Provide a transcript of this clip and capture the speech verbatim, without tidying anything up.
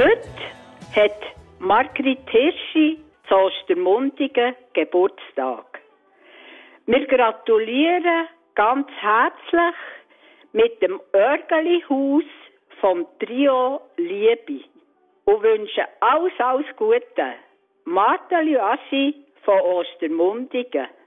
Heute hat Margrit Hirschi zu Ostermundigen Geburtstag. Wir gratulieren ganz herzlich mit dem Örgeli-Haus vom Trio Liebe und wünschen alles, alles Gute. Martha Luassi von Ostermundigen.